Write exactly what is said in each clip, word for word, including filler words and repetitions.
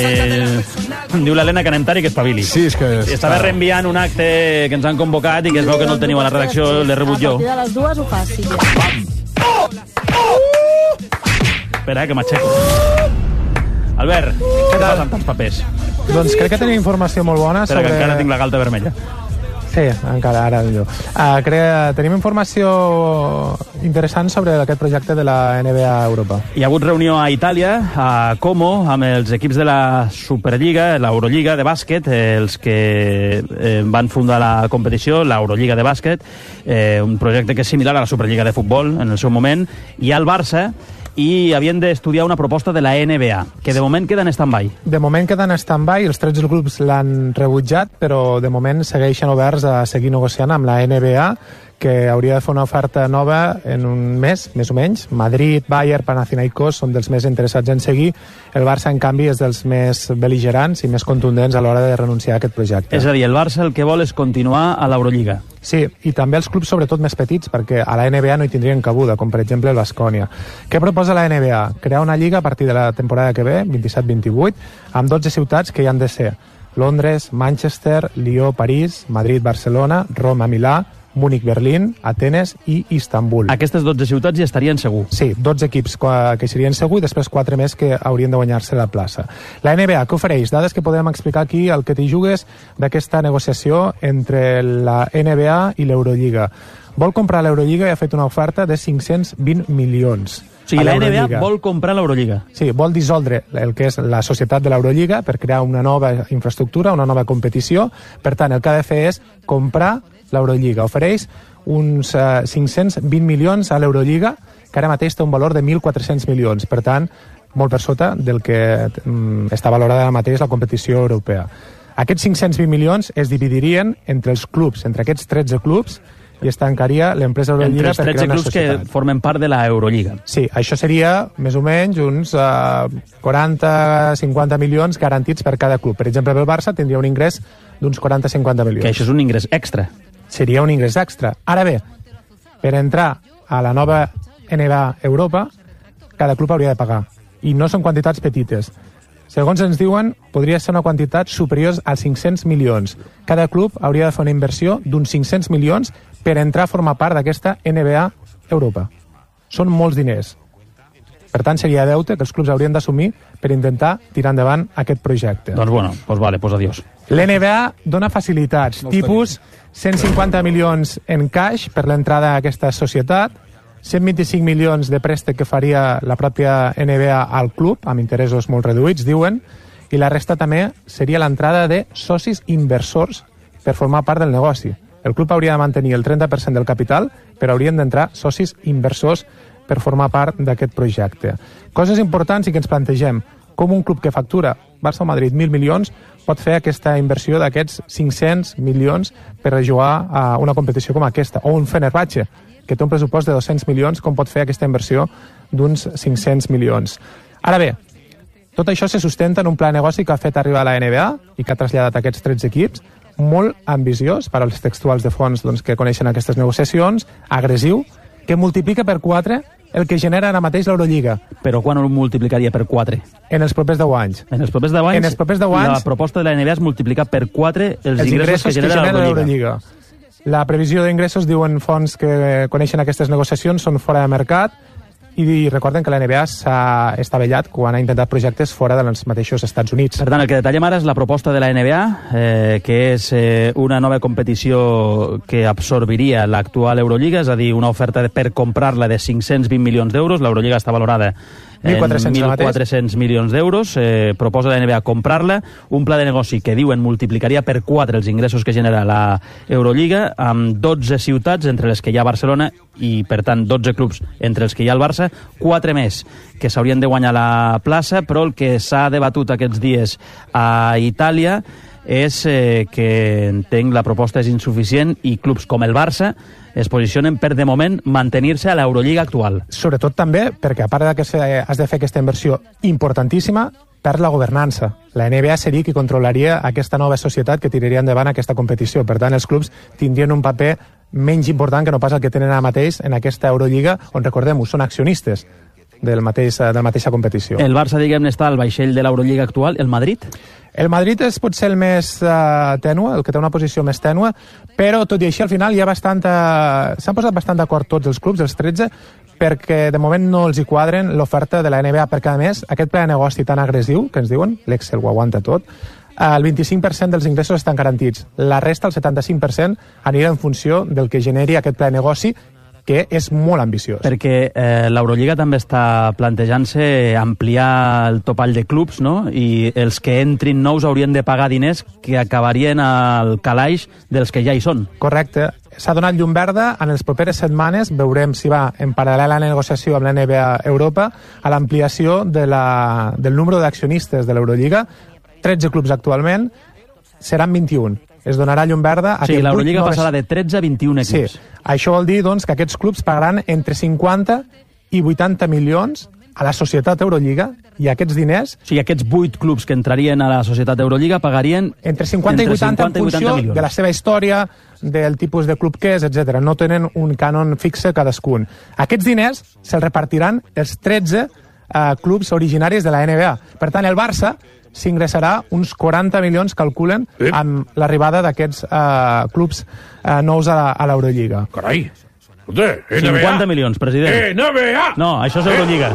Eh, diu l'Helena que anem tard i que espavili. Sí, és que... Estava reenviant un acte que ens han convocat i que es veu que no el teniu a la redacció, l'he rebut jo. A partir de les dues ho faci. Espera, que m'aixeco. Albert, què tal amb tants papers? Doncs crec que tenim informació molt bona Espera, sobre... que encara tinc la galta vermella. Sí, encara, ara millor. Uh, cre... Tenim informació interessant sobre aquest projecte de la N B A Europa. Hi ha hagut reunió a Itàlia, a Como, amb els equips de la Superliga, l'Eurolliga de bàsquet, eh, els que eh, van fundar la competició, l'Eurolliga de bàsquet, eh, un projecte que és similar a la Superliga de futbol en el seu moment. Hi ha el Barça, i havien d'estudiar una proposta de la N B A, que de moment queda en stand-by. De moment queda en stand-by, els tretze grups l'han rebutjat, però de moment segueixen oberts a seguir negociant amb la N B A, que hauria de fer una oferta nova en un mes, més o menys. Madrid, Bayern, Panathinaikos són dels més interessats en seguir. El Barça, en canvi, és dels més bel·ligerants i més contundents a l'hora de renunciar a aquest projecte. És a dir, el Barça el que vol és continuar a l'Eurolliga. Sí, i també els clubs sobretot més petits, perquè a la N B A no hi tindrien cabuda, com per exemple el Baskonia. Què proposa la N B A? Crear una lliga a partir de la temporada que ve, vint-i-set vint-i-vuit, amb dotze ciutats que hi han de ser Londres, Manchester, Lió, París, Madrid, Barcelona, Roma, Milà, Múnich, Berlín, Atenes i Istanbul. Aquestes dotze ciutats hi estarien segur. Sí, dotze equips que serien segur i després quatre més que haurien de guanyar-se la plaça. La N B A, què ofereix? Dades que podem explicar aquí, el que t'hi jugues d'aquesta negociació entre la N B A i l'Eurolliga. Vol comprar l'Eurolliga i ha fet una oferta de cinc-cents vint milions. O sigui, la N B A vol comprar l'Eurolliga. Sí, vol dissoldre el que és la societat de l'Eurolliga per crear una nova infraestructura, una nova competició. Per tant, el que ha de fer és comprar l'Eurolliga. Ofereix uns uh, cinc-cents vint milions a l'Eurolliga, que ara mateix té un valor de mil quatre-cents milions. Per tant, molt per sota del que um, està valorada ara mateix la competició europea. Aquests cinc-cents vint milions es dividirien entre els clubs, entre aquests tretze clubs, i es tancaria l'empresa Eurolliga per crear una societat. Entre els tretze clubs que formen part de l'Eurolliga. Sí, això seria més o menys uns uh, quaranta a cinquanta milions garantits per cada club. Per exemple, el Barça tindria un ingrés d'uns quaranta a cinquanta milions. Que això és un ingrés extra. Seria un ingrés extra. Ara bé, per entrar a la nova N B A Europa, cada club hauria de pagar. I no són quantitats petites. Segons ens diuen, podria ser una quantitat superior als cinc-cents milions. Cada club hauria de fer una inversió d'uns cinc-cents milions per entrar a formar part d'aquesta N B A Europa. Són molts diners. Per tant, seria deute que els clubs haurien d'assumir per intentar tirar endavant aquest projecte. Doncs bueno, pues vale, pues adiós. L'N B A dona facilitats, no tipus cent cinquanta milions en cash per l'entrada a aquesta societat, cent vint-i-cinc milions de préstec que faria la pròpia N B A al club, amb interessos molt reduïts, diuen, i la resta també seria l'entrada de socis inversors per formar part del negoci. El club hauria de mantenir el trenta per cent del capital, però haurien d'entrar socis inversors per formar part d'aquest projecte. Coses importants i que ens plantegem. Com un club que factura, Barça o Madrid, mil milions, pot fer aquesta inversió d'aquests cinc-cents milions per jugar a una competició com aquesta. O un Fenerbahçe, que té un pressupost de dos-cents milions, com pot fer aquesta inversió d'uns cinc-cents milions. Ara bé, tot això se sustenta en un pla de negoci que ha fet arribar a la N B A i que ha traslladat a aquests tretze equips, molt ambiciós, per als textuals de fons doncs, que coneixen aquestes negociacions, agressiu, que multiplica per quatre el que genera ara mateix l'Eurolliga. Però quan ho multiplicaria per quatre? En els propers deu anys. En els propers deu anys, en els propers deu anys la proposta de la N B A és multiplicar per quatre els, els ingressos, ingressos que genera, que genera l'Eurolliga. La previsió d'ingressos, diuen fonts que coneixen aquestes negociacions, són fora de mercat, i recorden que la N B A s'ha estavellat quan ha intentat projectes fora dels mateixos Estats Units. Per tant, el que detallem ara és la proposta de la N B A, eh, que és eh, una nova competició que absorbiria l'actual Eurolliga, és a dir, una oferta per comprar-la de cinc-cents vint milions d'euros. L'Eurolliga està valorada mil quatre-cents mil quatre-cents milions d'euros. Eh, proposa la N B A comprar-la, un pla de negoci que diuen multiplicaria per quatre els ingressos que genera la Eurolliga, amb dotze ciutats, entre les que hi ha Barcelona, i per tant dotze clubs entre els que hi ha el Barça, quatre més que s'haurien de guanyar la plaça, però el que s'ha debatut aquests dies a Itàlia és eh, que entenc la proposta és insuficient i clubs com el Barça es posicionen per, de moment, mantenir-se a l'Eurolliga actual. Sobretot també perquè, a part de que has de fer aquesta inversió importantíssima, per la governança. La N B A seria qui controlaria aquesta nova societat que tiraria endavant aquesta competició. Per tant, els clubs tindrien un paper menys important que no pas el que tenen ara mateix en aquesta Eurolliga, on, recordem-ho, són accionistes. de la mateixa, de la mateixa competició. El Barça, diguem-ne, està al vaixell de l'Eurolliga actual. El Madrid? El Madrid és potser el més uh, tènue, el que té una posició més tènue, però tot i així al final hi ha bastant... Uh, s'han posat bastant d'acord tots els clubs, els tretze, perquè de moment no els hi quadren l'oferta de la N B A, perquè a més aquest pla de negoci tan agressiu, que ens diuen, l'Excel ho aguanta tot, el vint-i-cinc per cent dels ingressos estan garantits. La resta, el setanta-cinc per cent, anirà en funció del que generi aquest pla de negoci, que és molt ambiciós. Perquè eh, l'Eurolliga també està plantejant-se ampliar el topall de clubs, no? I els que entrin nous haurien de pagar diners que acabarien al calaix dels que ja hi són. Correcte. S'ha donat llum verda. En les properes setmanes veurem si va en paral·lel a la negociació amb la N B A Europa a l'ampliació de la, del número d'accionistes de l'Eurolliga. tretze clubs actualment, seran vint-i-un. Es donarà llum verda a sí, que l'Eurolliga noves... passarà de tretze a vint-i-un equips. Sí. Això vol dir doncs, que aquests clubs pagaran entre cinquanta i vuitanta milions a la societat Eurolliga, i aquests diners... O sigui, aquests vuit clubs que entrarien a la societat Eurolliga pagarien... Entre cinquanta entre i vuitanta cinquanta en funció milions. de la seva història, del tipus de club que és, etcètera. No tenen un cànon fixe cadascun. Aquests diners se'ls repartiran els tretze eh, clubs originaris de la N B A. Per tant, el Barça s'ingressarà uns quaranta milions, calculen, eh? amb l'arribada d'aquests eh, clubs eh, nous a, a l'Eurolliga. Carai! Escolta, N B A! cinquanta milions, president. N B A! No, això és Eurolliga.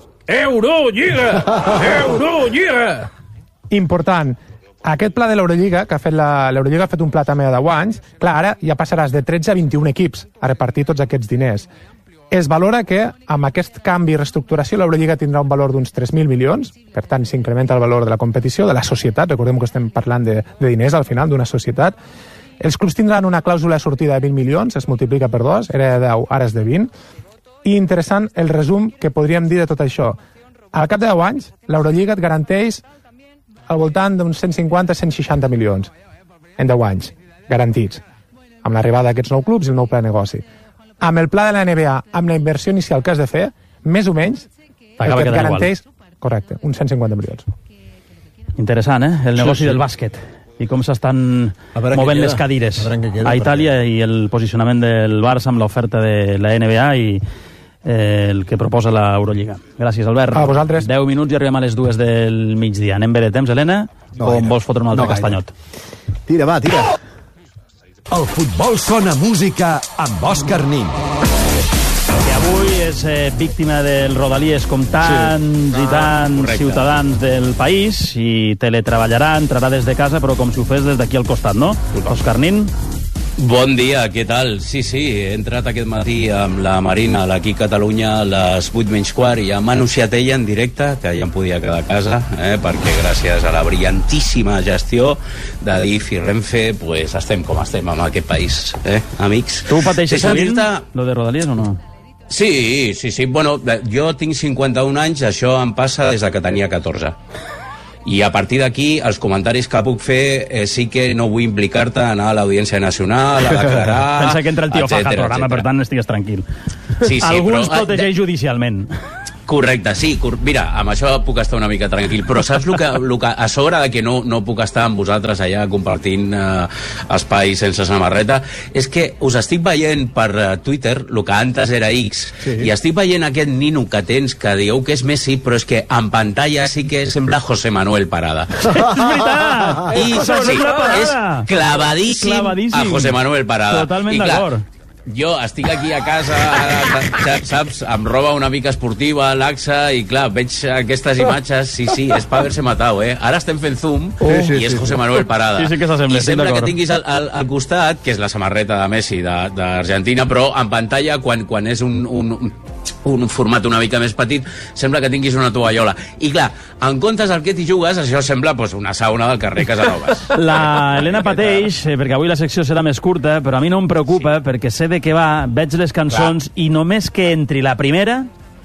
Eurolliga! Eurolliga! Important. Aquest pla de l'Eurolliga, que ha fet la, l'Eurolliga ha fet un pla també de deu anys, clar, ara ja passaràs de tretze a vint-i-un equips a repartir tots aquests diners. Es valora que amb aquest canvi i reestructuració l'Eurolliga tindrà un valor d'uns tres mil milions, per tant s'incrementa el valor de la competició, de la societat, recordem que estem parlant de, de diners al final, d'una societat. Els clubs tindran una clàusula de sortida de vint milions, es multiplica per dos, era de deu, ara és de vint. I interessant el resum que podríem dir de tot això. Al cap de deu anys, l'Eurolliga et garanteix al voltant d'uns cent cinquanta a cent seixanta milions en deu anys, garantits, amb l'arribada d'aquests nou clubs i el nou pla de negoci. Amb el pla de la N B A, amb la inversió inicial que has de fer, més o menys, el que et garanteix... Correcte, uns cent cinquanta milions. Interessant, eh? El negoci sí, sí. del bàsquet. I com s'estan movent les cadires a, queda, a Itàlia perquè... i el posicionament del Barça amb l'oferta de la N B A i eh, el que proposa l'Eurolliga. Gràcies, Albert. A vosaltres. deu minuts i arribem a les dues del migdia. Anem bé de temps, Helena? No, o em vols fotre un altre no, castanyot? Tira, va, tira. El futbol sona música amb Òscar Nin. Que avui és eh, víctima del Rodalies com tants sí. i tants ah, ciutadans del país i teletreballarà, entrarà des de casa, però com si ho fes des d'aquí al costat, no? Òscar Nin. Bon dia, què tal? Sí, sí, he entrat aquest matí amb la Marina aquí a Catalunya a les vuit menys quart i ja m'ha anunciat ella en directe que ja em podia quedar a casa, eh, perquè gràcies a la brillantíssima gestió de D I F i Renfe pues, estem com estem en aquest país, eh, amics. Tu ho pateixes sovint, dir-te... lo de Rodalies o no? Sí, sí, sí. Bueno, jo tinc cinquanta-un anys, això em passa des de que tenia catorze. I a partir d'aquí, els comentaris que puc fer eh, sí que no vull implicar-te a anar a l'Audiència Nacional, a declarar... Pensa que entra el tio Faja al programa, per tant estigues tranquil. Sí, sí, alguns però... protegeix judicialment. Correcte, sí. Cor... Mira, amb això puc estar una mica tranquil, però saps el que, el que a sobre de que no, no puc estar amb vosaltres allà compartint eh, espai sense samarreta, és que us estic veient per uh, Twitter, el que antes era X, sí. I estic veient aquest nino que tens que dieu que és Messi, però és que en pantalla sí que sembla José Manuel Parada. És veritat! I és, sí, és clavadíssim, clavadíssim a José Manuel Parada. Totalment d'acord. Jo estic aquí a casa, saps, amb roba una mica esportiva, laxa, i clar, veig aquestes imatges, sí, sí, és per haver-se matat, eh? Ara estem fent zoom, oh, i és José Manuel Parada. Sí, sí que s'assembla, I sembla que tinguis al, al, al costat, que és la samarreta de Messi d'Argentina, però en pantalla, quan, quan és un, un, un format una mica més petit, sembla que tinguis una tovallola. I clar, en comptes del que t'hi jugues, això sembla pues, una sauna del carrer Casanovas. La Helena pateix, eh, perquè avui la secció serà més curta, però a mi no em preocupa, sí. perquè sé de què va, veig les cançons, clar. I només que entri la primera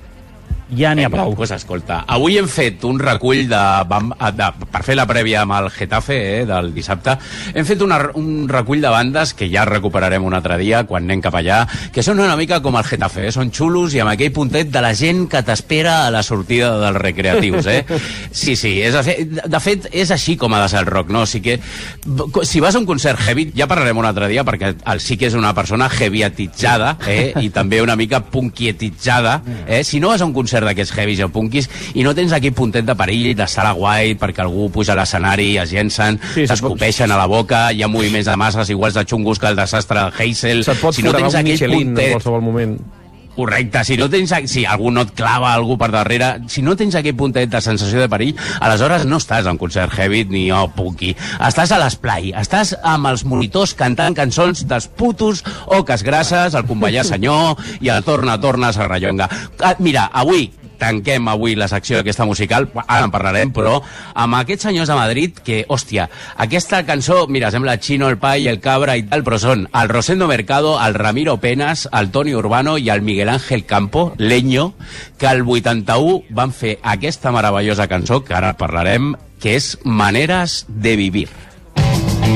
ja n'hi ha prou. Pues escolta, avui hem fet un recull de, de, per fer la prèvia amb el Getafe, eh, del dissabte, hem fet una, un recull de bandes que ja recuperarem un altre dia quan anem cap allà, que són una mica com el Getafe, eh? Són xulos i amb aquell puntet de la gent que t'espera a la sortida dels recreatius, eh? Sí, sí, és de, fet, de fet és així com ha de ser el rock, no? O sigui que si vas a un concert heavy, ja parlarem un altre dia, perquè el sí que és una persona heavyatitzada, eh? I també una mica punkietitzada, eh? Si no vas a un concert concert d'aquests heavies o punkis, i no tens aquí puntet de perill, de sala guai, perquè algú puja a l'escenari, es llencen, sí, s'escopeixen a la boca, hi ha moviments de masses iguals de xungos que el desastre del Heysel. Se't pot si no tens un aquell Michelin puntet, en qualsevol moment. Correcte, si no tens, si algú no et clava algú per darrere, si no tens aquell puntet de sensació de perill, aleshores no estàs en concert heavy ni oh, punky. Estàs a l'esplai, estàs amb els monitors cantant cançons dels putos oques grasses, el convallar senyor i el torna, torna, Serrallonga. Ah, mira, avui tanquem avui la secció d'aquesta musical, ara en parlarem, però amb aquests senyors de Madrid que, hòstia, aquesta cançó, mira, sembla Chino, el Pai, el Cabra i tal, però són el Rosendo Mercado, el Ramiro Penas, el Toni Urbano i el Miguel Ángel Campo, Leño, que el vuitanta-u van fer aquesta meravellosa cançó, que ara parlarem, que és Maneres de Vivir.